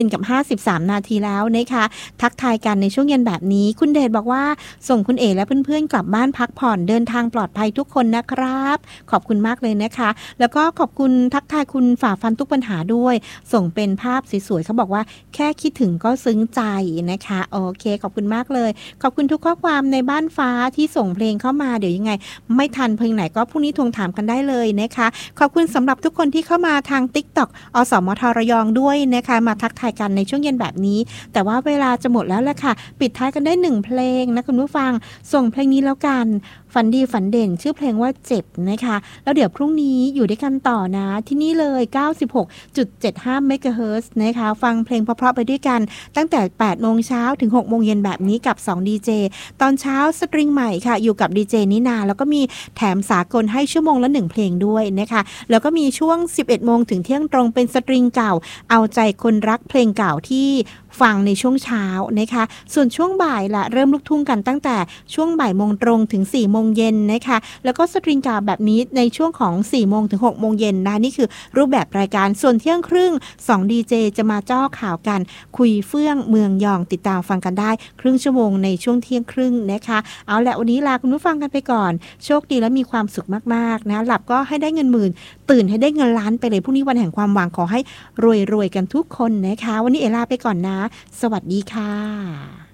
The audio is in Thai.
กับ53นาทีแล้วนะคะทักทายกันในช่วงเย็นแบบนี้คุณเดชบอกว่าส่งคุณเอและเพื่อนๆกลับบ้านพักผ่อนเดินทางปลอดภัยทุกคนนะครับขอบคุณมากเลยนะคะแล้วก็ขอบคุณทักทายคุณฝ่าฟันทุกปัญหาด้วยส่งเป็นภาพสวยๆเขาบอกว่าแค่คิดถึงก็ซึ้งใจนะคะโอเคขอบคุณมากเลยขอบคุณทุกข้อความในบ้านฟ้าที่ส่งเพลงเข้ามาเดี๋ยวยังไงไม่ทันเพลงไหนก็พรุ่งนี้ทวงถามกันได้เลยนะคะขอบคุณสำหรับทุกคนที่เข้ามาทาง TikTok อสมทระยองด้วยนะคะมาทักทายกันในช่วงเย็นแบบนี้แต่ว่าเวลาจะหมดแล้วแหละค่ะปิดท้ายกันได้1เพลงนะคุณผู้ฟังส่งเพลงนี้แล้วกันฝันดีฝันเด่นชื่อเพลงว่าเจ็บนะคะแล้วเดี๋ยวพรุ่งนี้อยู่ด้วยกันต่อนะที่นี่เลย 96.75 เมกะเฮิรตซ์นะคะฟังเพลงเพราะๆไปด้วยกันตั้งแต่ 8 โมงเช้าถึง 6 โมงเย็นแบบนี้กับ2ดีเจตอนเช้าสตริงใหม่ค่ะอยู่กับดีเจนินาแล้วก็มีแถมสากลให้ชั่วโมงละ1เพลงด้วยนะคะแล้วก็มีช่วง 11 โมงถึงเที่ยงตรงเป็นสตริงเก่าเอาใจคนรักเพลงเก่าที่ฟังในช่วงเช้านะคะส่วนช่วงบ่ายละเริ่มลูกทุ่งกันตั้งแต่ช่วงบ่ายโมงตรงถึง4โมงเย็นนะคะแล้วก็สตริงเก่าแบบนี้ในช่วงของ4โมงถึง6โมงเย็นนะนี่คือรูปแบบรายการส่วนเที่ยงครึ่ง2ดีเจจะมาจ้อข่าวกันคุยเฟื่องเมืองยองติดตามฟังกันได้ครึ่งชั่วโมงในช่วงเที่ยงครึ่งนะคะเอาละวันนี้ลาคุณผู้ฟังกันไปก่อนโชคดีและมีความสุขมากๆนะหลับก็ให้ได้เงินหมื่นตื่นให้ได้เงินล้านไปเลยพรุ่งนี้วันแห่งความหวังขอให้รวยๆกันทุกคนนะคะวันนี้เอลาไปก่อนนะสวัสดีค่ะ